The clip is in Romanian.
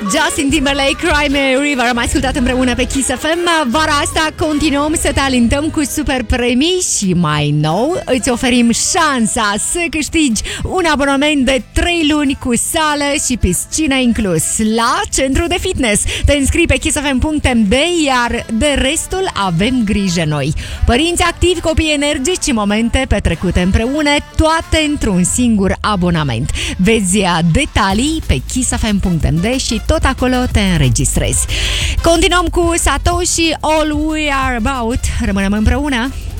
Justin Timberlake, Cry Me a River. Am ascultat împreună pe Kiss FM. Vara asta continuăm să te alintăm cu super premii și mai nou îți oferim șansa să câștigi un abonament de 3 luni cu sală și piscină inclus la centru de fitness. Te înscrii pe kissfm.md, iar de restul avem grijă noi. Părinți activi, copii energici și momente petrecute împreună, toate într-un singur abonament. Vezi detalii pe kissfm.md și tot acolo te înregistrezi. Continuăm cu Satoshi, All We Are About. Rămânem împreună.